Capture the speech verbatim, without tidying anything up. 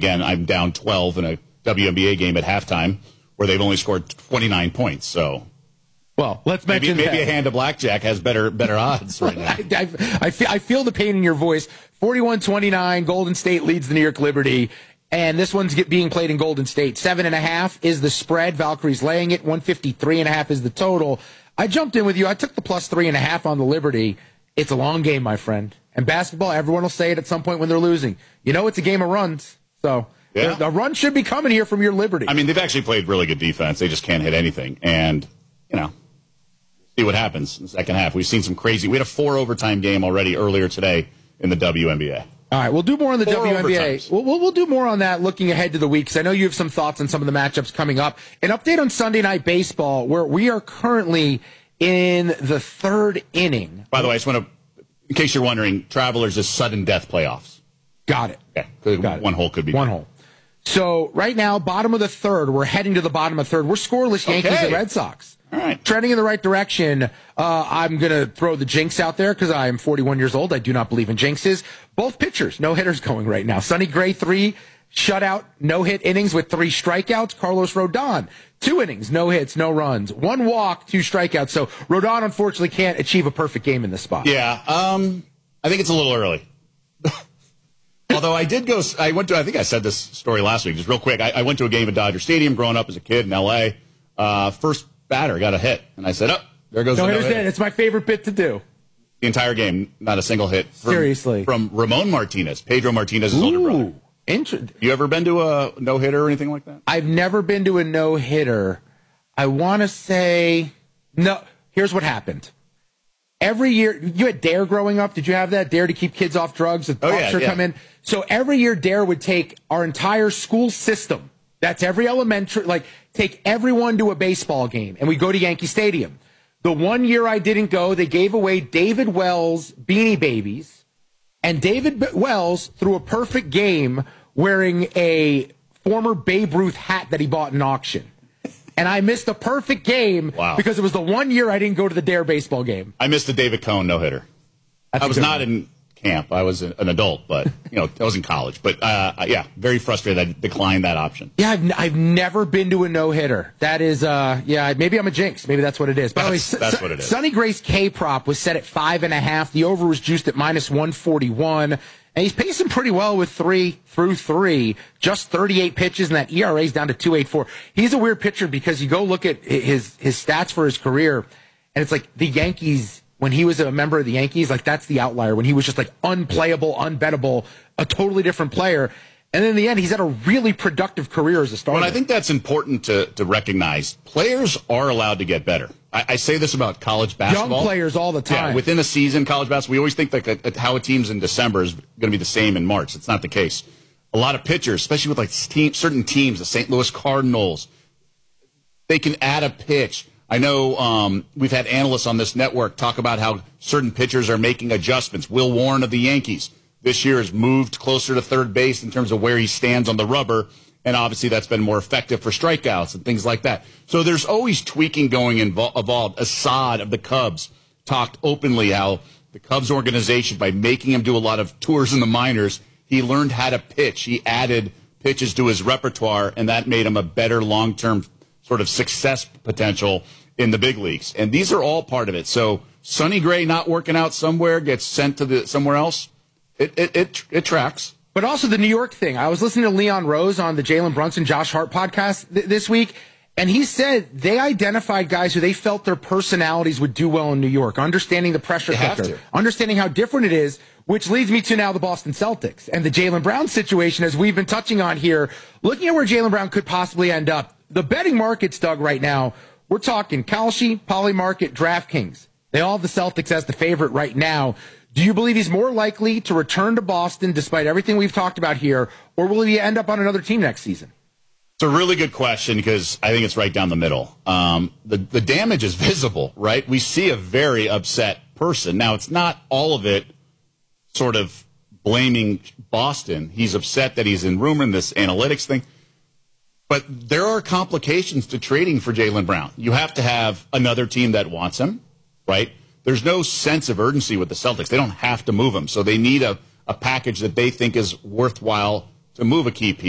again, I'm down twelve in a W N B A game at halftime where they've only scored twenty-nine points. So, well, let's mention maybe, maybe that. a hand of blackjack has better better odds right now. I, I, I, feel, I feel the pain in your voice. forty-one twenty-nine, Golden State leads the New York Liberty. And this one's get, being played in Golden State. Seven and a half is the spread. Valkyrie's laying it. one fifty-three and a half is the total. I jumped in with you. I took the plus three and a half on the Liberty. It's a long game, my friend. And basketball, everyone will say it at some point when they're losing. You know, it's a game of runs. So yeah. a run should be coming here from your Liberty. I mean, they've actually played really good defense. They just can't hit anything. And, you know, see what happens in the second half. We've seen some crazy. We had a four overtime game already earlier today in the W N B A. All right, we'll do more on the Four W N B A. overtimes. We'll, we'll, we'll do more on that looking ahead to the week, because I know you have some thoughts on some of the matchups coming up. An update on Sunday Night Baseball, where we are currently in the third inning. By the way, I just want to, in case you're wondering, Travelers is sudden death playoffs. Got it. Okay. Got One it. hole could be One better. hole. So right now, bottom of the third, we're heading to the bottom of the third. We're scoreless Yankees Okay. and Red Sox. All right. Trending in the right direction. Uh, I'm going to throw the jinx out there because I am forty-one years old. I do not believe in jinxes. Both pitchers, no hitters going right now. Sonny Gray, three shutout, no-hit innings with three strikeouts. Carlos Rodon, two innings, no hits, no runs. One walk, two strikeouts. So Rodon, unfortunately, can't achieve a perfect game in this spot. Yeah, um, I think it's a little early. Although I did go, I went to, I think I said this story last week, just real quick. I, I went to a game at Dodger Stadium growing up as a kid in L A. Uh, first batter got a hit, and I said, oh, there goes No the hitters no-hitter. in. It's my favorite bit to do. The entire game, not a single hit. From, Seriously. From Ramon Martinez, Pedro Martinez's older brother. Inter- You ever been to a no-hitter or anything like that? I've never been to a no-hitter. I want to say, no, here's what happened. Every year, you had DARE growing up. Did you have that? DARE to keep kids off drugs? The Oh, yeah, officer yeah. come in. So every year, DARE would take our entire school system. That's every elementary, like take everyone to a baseball game, and we go to Yankee Stadium. The one year I didn't go, they gave away David Wells Beanie Babies, and David B- Wells threw a perfect game wearing a former Babe Ruth hat that he bought in auction. And I missed a perfect game Wow. because it was the one year I didn't go to the DARE baseball game. I missed the David Cohn no-hitter. That's I a was good not one. in camp. I was an adult, but, you know, I was in college. But, uh, yeah, very frustrated I declined that option. Yeah, I've, n- I've never been to a no-hitter. That is, uh, yeah, maybe I'm a jinx. Maybe that's what it is. By That's- the way, that's S- what it is. Sonny Gray's K-prop was set at five and a half. The over was juiced at minus one forty-one. And he's pacing pretty well with three through three, just thirty-eight pitches, and that E R A is down to two eighty-four. He's a weird pitcher because you go look at his his stats for his career, and it's like the Yankees, when he was a member of the Yankees, like that's the outlier. When he was just like unplayable, unbettable, a totally different player. And then in the end, he's had a really productive career as a starter. Well, I think that's important to, to recognize. Players are allowed to get better. I, I say this about college basketball. Young players all the time. Yeah, within a season, college basketball, we always think like a, a, how a team's in December is going to be the same in March. It's not the case. A lot of pitchers, especially with like team, certain teams, the Saint Louis Cardinals, they can add a pitch. I know um, we've had analysts on this network talk about how certain pitchers are making adjustments. Will Warren of the Yankees this year has moved closer to third base in terms of where he stands on the rubber, and obviously that's been more effective for strikeouts and things like that. So there's always tweaking going invo- involved. Assad of the Cubs talked openly how the Cubs organization, by making him do a lot of tours in the minors, he learned how to pitch. He added pitches to his repertoire, and that made him a better long-term sort of success potential in the big leagues. And these are all part of it. So Sonny Gray not working out somewhere, gets sent to the somewhere else. It it it, it tracks. But also the New York thing. I was listening to Leon Rose on the Jalen Brunson, Josh Hart podcast th- this week, and he said they identified guys who they felt their personalities would do well in New York, understanding the pressure They have cooker, to. understanding how different it is, which leads me to now the Boston Celtics and the Jaylen Brown situation, as we've been touching on here, looking at where Jaylen Brown could possibly end up. The betting markets, Doug, right now, we're talking Kalshi, Polymarket, DraftKings. They all have the Celtics as the favorite right now. Do you believe he's more likely to return to Boston despite everything we've talked about here, or will he end up on another team next season? It's a really good question because I think it's right down the middle. Um, the, the damage is visible, right? We see a very upset person. Now, it's not all of it sort of blaming Boston. He's upset that he's in rumor in this analytics thing. But there are complications to trading for Jaylen Brown. You have to have another team that wants him, right? There's no sense of urgency with the Celtics. They don't have to move him. So they need a, a package that they think is worthwhile to move a key piece.